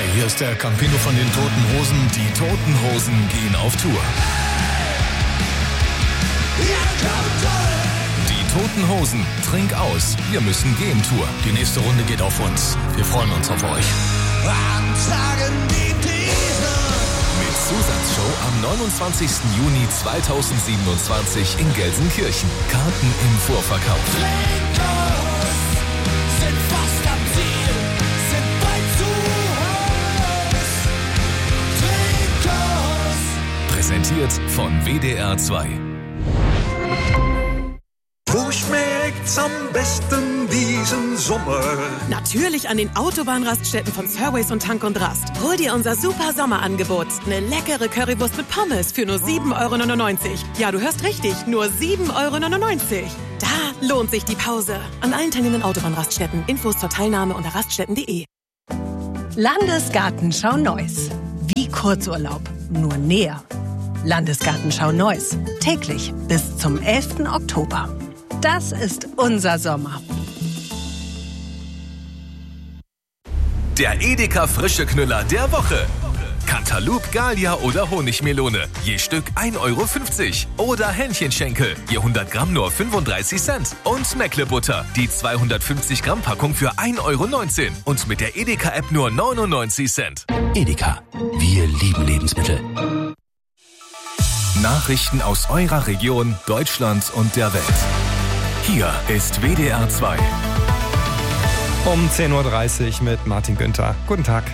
hier ist der Campino von den Toten Hosen. Die Toten Hosen gehen auf Tour. Die Toten Hosen, trink aus, wir müssen gehen Tour. Die nächste Runde geht auf uns. Wir freuen uns auf euch. Mit Zusatzshow am 29. Juni 2027 in Gelsenkirchen. Karten im Vorverkauf. Präsentiert von WDR 2. Wo schmeckt's am besten diesen Sommer? Natürlich an den Autobahnraststätten von Surways und Tank und Rast. Hol dir unser super Sommerangebot. Eine leckere Currywurst mit Pommes für nur 7,99 €. Ja, du hörst richtig, nur 7,99 €. Da lohnt sich die Pause. An allen teilnehmenden Autobahnraststätten. Infos zur Teilnahme unter raststätten.de. Landesgartenschau Neuss. Wie Kurzurlaub, nur näher. Landesgartenschau Neuss. Täglich bis zum 11. Oktober. Das ist unser Sommer. Der Edeka frische Knüller der Woche. Cantaloupe, Gallia oder Honigmelone. Je Stück 1,50 €. Oder Hähnchenschenkel. Je 100 Gramm nur 35 Cent. Und Meckle-Butter. Die 250 Gramm Packung für 1,19 €. Und mit der Edeka-App nur 99 Cent. Edeka. Wir lieben Lebensmittel. Nachrichten aus eurer Region, Deutschland und der Welt. Hier ist WDR 2. Um 10:30 Uhr mit Martin Günther. Guten Tag.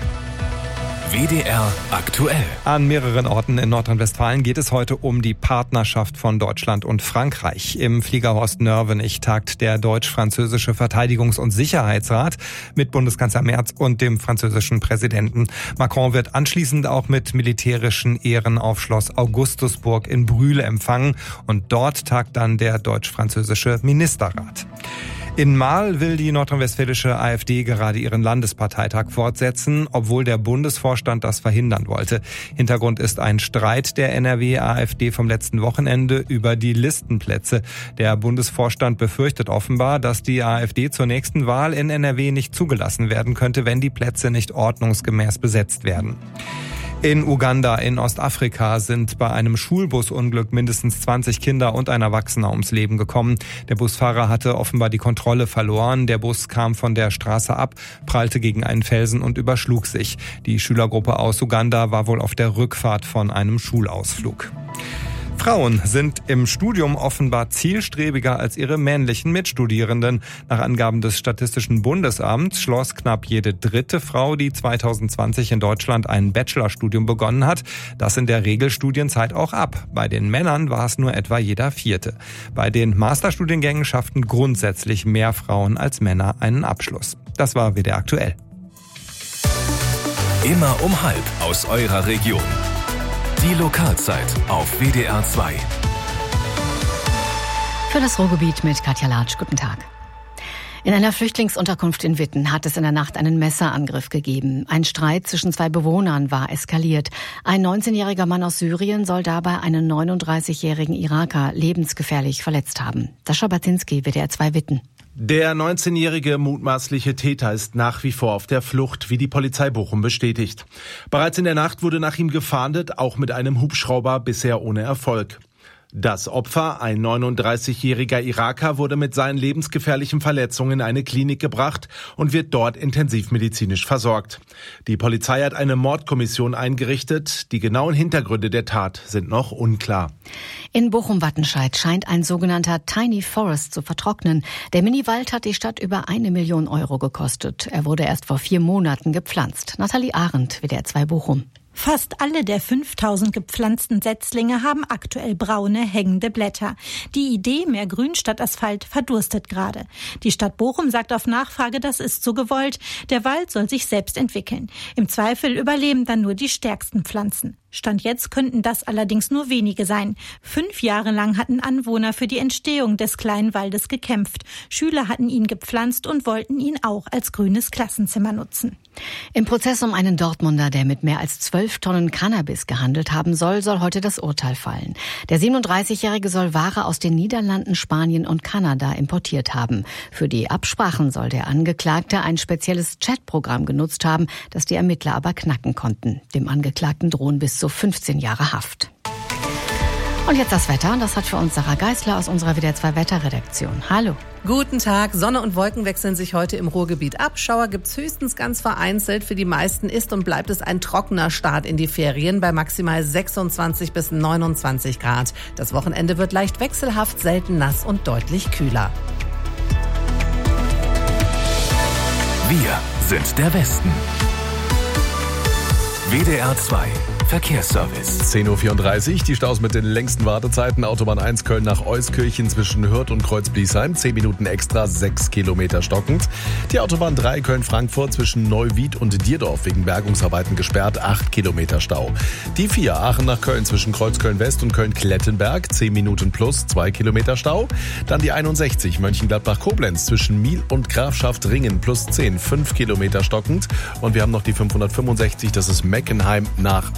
WDR aktuell. An mehreren Orten in Nordrhein-Westfalen geht es heute um die Partnerschaft von Deutschland und Frankreich. Im Fliegerhorst Nörvenich tagt der deutsch-französische Verteidigungs- und Sicherheitsrat mit Bundeskanzler Merz und dem französischen Präsidenten. Macron wird anschließend auch mit militärischen Ehren auf Schloss Augustusburg in Brühl empfangen. Und dort tagt dann der deutsch-französische Ministerrat. In Marl will die nordrhein-westfälische AfD gerade ihren Landesparteitag fortsetzen, obwohl der Bundesvorstand das verhindern wollte. Hintergrund ist ein Streit der NRW-AfD vom letzten Wochenende über die Listenplätze. Der Bundesvorstand befürchtet offenbar, dass die AfD zur nächsten Wahl in NRW nicht zugelassen werden könnte, wenn die Plätze nicht ordnungsgemäß besetzt werden. In Uganda in Ostafrika sind bei einem Schulbusunglück mindestens 20 Kinder und ein Erwachsener ums Leben gekommen. Der Busfahrer hatte offenbar die Kontrolle verloren. Der Bus kam von der Straße ab, prallte gegen einen Felsen und überschlug sich. Die Schülergruppe aus Uganda war wohl auf der Rückfahrt von einem Schulausflug. Frauen sind im Studium offenbar zielstrebiger als ihre männlichen Mitstudierenden. Nach Angaben des Statistischen Bundesamts schloss knapp jede dritte Frau, die 2020 in Deutschland ein Bachelorstudium begonnen hat, das in der Regelstudienzeit auch ab. Bei den Männern war es nur etwa jeder vierte. Bei den Masterstudiengängen schafften grundsätzlich mehr Frauen als Männer einen Abschluss. Das war WDR aktuell. Immer um 12 aus eurer Region. Die Lokalzeit auf WDR 2. Für das Ruhrgebiet mit Katja Latsch. Guten Tag. In einer Flüchtlingsunterkunft in Witten hat es in der Nacht einen Messerangriff gegeben. Ein Streit zwischen zwei Bewohnern war eskaliert. Ein 19-jähriger Mann aus Syrien soll dabei einen 39-jährigen Iraker lebensgefährlich verletzt haben. Sascha Batinski, WDR 2 Witten. Der 19-jährige mutmaßliche Täter ist nach wie vor auf der Flucht, wie die Polizei Bochum bestätigt. Bereits in der Nacht wurde nach ihm gefahndet, auch mit einem Hubschrauber, bisher ohne Erfolg. Das Opfer, ein 39-jähriger Iraker, wurde mit seinen lebensgefährlichen Verletzungen in eine Klinik gebracht und wird dort intensivmedizinisch versorgt. Die Polizei hat eine Mordkommission eingerichtet. Die genauen Hintergründe der Tat sind noch unklar. In Bochum-Wattenscheid scheint ein sogenannter Tiny Forest zu vertrocknen. Der Mini-Wald hat die Stadt über 1 Million € gekostet. Er wurde erst vor 4 Monaten gepflanzt. Nathalie Arendt, WDR 2 Bochum. Fast alle der 5000 gepflanzten Setzlinge haben aktuell braune, hängende Blätter. Die Idee, mehr Grün statt Asphalt, verdurstet gerade. Die Stadt Bochum sagt auf Nachfrage, das ist so gewollt. Der Wald soll sich selbst entwickeln. Im Zweifel überleben dann nur die stärksten Pflanzen. Stand jetzt könnten das allerdings nur wenige sein. 5 Jahre lang hatten Anwohner für die Entstehung des kleinen Waldes gekämpft. Schüler hatten ihn gepflanzt und wollten ihn auch als grünes Klassenzimmer nutzen. Im Prozess um einen Dortmunder, der mit mehr als 12 Tonnen Cannabis gehandelt haben soll heute das Urteil fallen. Der 37-Jährige soll Ware aus den Niederlanden, Spanien und Kanada importiert haben. Für die Absprachen soll der Angeklagte ein spezielles Chatprogramm genutzt haben, das die Ermittler aber knacken konnten. Dem Angeklagten drohen bis zu 15 Jahre Haft. Und jetzt das Wetter, und das hat für uns Sarah Geisler aus unserer WDR 2 Wetterredaktion. Hallo. Guten Tag. Sonne und Wolken wechseln sich heute im Ruhrgebiet ab. Schauer gibt's höchstens ganz vereinzelt. Für die meisten ist und bleibt es ein trockener Start in die Ferien bei maximal 26 bis 29 Grad. Das Wochenende wird leicht wechselhaft, selten nass und deutlich kühler. Wir sind der Westen. WDR 2 Verkehrsservice. 10.34 Uhr, die Staus mit den längsten Wartezeiten. Autobahn 1 Köln nach Euskirchen zwischen Hürth und Kreuz-Bliesheim. 10 Minuten extra, 6 Kilometer stockend. Die Autobahn 3 Köln-Frankfurt zwischen Neuwied und Dierdorf wegen Bergungsarbeiten gesperrt. 8 Kilometer Stau. Die 4 Aachen nach Köln zwischen Kreuzköln-West und Köln-Klettenberg. 10 Minuten plus, 2 Kilometer Stau. Dann die 61 Mönchengladbach-Koblenz zwischen Miel und Grafschaft-Ringen plus 10, 5 Kilometer stockend. Und wir haben noch die 565, das ist Meckenheim nach